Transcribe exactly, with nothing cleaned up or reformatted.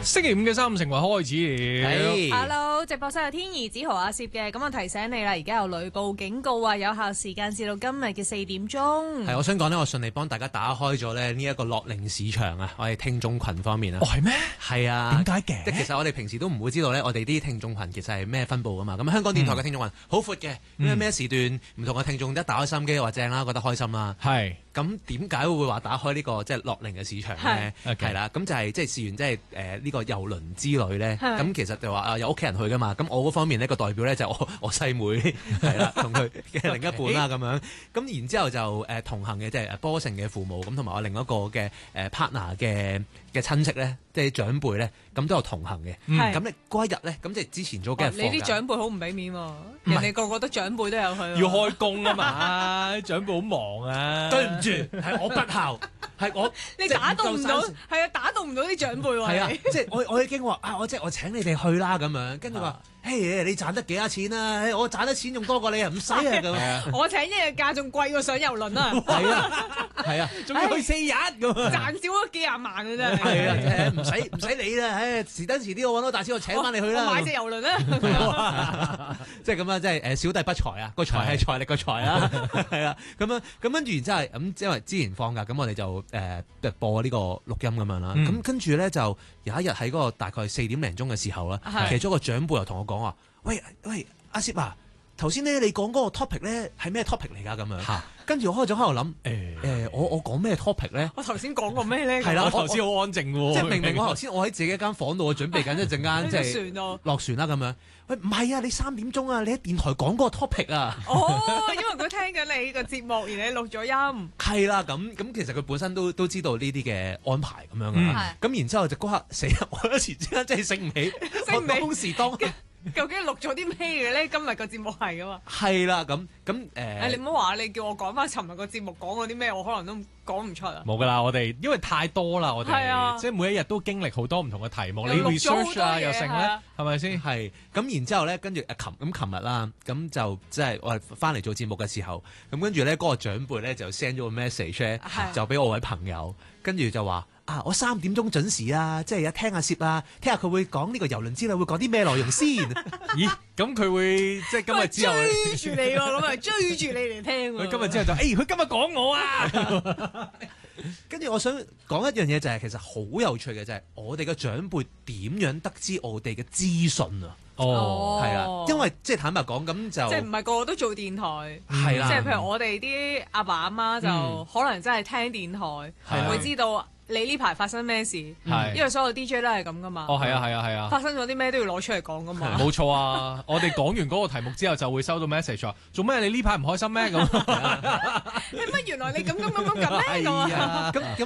星期五嘅三五成為開始了。 Hey. Hello， 直播室有天兒、子豪、阿攝嘅，咁我提醒你啦，而家有雷暴警告啊，有效時間至到今日嘅四點鐘。 係，我想講呢，我順利幫大家打開咗咧呢一個樂齡市場啊，我哋聽眾群方面啊。 哦，係咩？ 係啊。 點解嘅？ 即其實我哋平時都唔會知道咧，我哋啲聽眾群其實係咩分佈噶嘛。咁香港電台嘅聽眾群好闊嘅，咩咩、嗯、時段唔同嘅聽眾一打開心機話正啦，覺得開心啦。係。咁點解會話打開呢、這個即係樂齡嘅市場咧？係啦，咁、okay. 就係即係試完即係誒呢個遊輪之旅咧。咁其實就話啊有屋企人去噶嘛。咁我嗰方面呢個代表咧就我我細妹係啦，同佢嘅另一半啦咁樣。咁然之後就誒、呃、同行嘅即係波成嘅父母咁，同埋我另一個嘅誒 partner 嘅嘅親戚咧，即係長輩咧，咁都有同行嘅。咁你嗰一日咧，咁即係之前早幾日放假。 你啲長輩好唔俾面喎，人哋個個都長輩都有去。 要開工啊嘛，長輩好忙啊。 對唔住，係我不孝，係我你打動唔到，係啊，打動唔到啲長輩喎。 係啊，即係我我已經話啊，我即係我請你哋去啦咁樣，跟住話。嘿，你賺得幾多錢啊？我賺得錢仲多過你啊，唔使啊咁。 我請一日假仲貴過上遊輪啊！ 係啊，係啊，仲要去四日咁，賺少咗幾廿萬嘅真係。 係啊，唔使唔使理啦，唉，遲得遲啲我揾到大錢，我請翻你去啦。 我買隻遊輪啦。 即係咁啊，即係誒小弟不才啊，個才係財力個財啦，係啊，咁樣咁跟住然之後咁，因為之前放假咁，我哋就誒播呢個錄音咁樣啦。咁跟住咧就有一日喺嗰個大概四點零鐘嘅時候啦，其中一個長輩又同我講話。喂喂，阿攝啊，頭先咧你講嗰個 topic 咧係咩 topic 嚟㗎？咁樣，跟住我開咗喺度諗，誒誒，我我講咩 topic 咧？ 我頭先講過咩咧？ 係啦， 我頭先好安靜喎， 即係明明我頭先我喺自己一間房度，我準備緊一陣間即係落船啦咁樣。喂，唔係啊，你三點鐘啊，你喺電台講嗰個 topic 啊。 哦，因為佢聽緊你個節目，而你錄咗音。 係啦，咁咁其實佢本身都都知道呢啲嘅安排咁樣㗎。咁、嗯、然之後就嗰刻死啦！我一時之間真係醒唔起，我當時當。 究竟錄咗啲咩嘅咧？今日個節目係噶嘛？ 係啦，咁咁誒。呃、 你唔好話你叫我講翻尋日個節目講過啲咩，我可能都講唔出啊。 冇噶啦，我哋因為太多啦，我哋、啊、即係每一日都經歷好多唔同嘅題目，你 research 啊又成咧，係咪先？係咁，然之後咧，跟住誒琴咁琴日啦，咁就即係我係翻嚟做節目嘅時候，咁跟住咧嗰個長輩咧就 send 咗個 message 咧，就俾我位朋友，跟住就話。啊！我三點鐘準時啊，即係有聽下攝啊，聽下佢會講呢個遊輪之旅會講啲咩內容先？ 咦？咁佢會即係今日之後追住你喎，咁啊追住你嚟聽喎。 佢今日之後就誒，佢、欸、今日講我啊！ 跟住我想講一樣嘢就係、是、其實好有趣嘅就係、是、我哋嘅長輩點樣得知我哋嘅資訊啊？哦，係啊，因為即係坦白講咁就即係唔係個個都做電台， 係啦、嗯， 即係譬如我哋啲阿爸阿媽就、嗯、可能真係聽電台，係會知道。你呢排發生咩事？因為所有 D J 都係咁噶嘛。 哦，係啊，係啊，係啊。 發生咗啲咩都要攞出嚟講噶嘛。 冇錯啊！我哋講完嗰個題目之後，就會收到 message 話：做咩你呢排唔開心咩？咁。 乜原來你咁咁咁咁咁咩？咁啊？ 咁咁。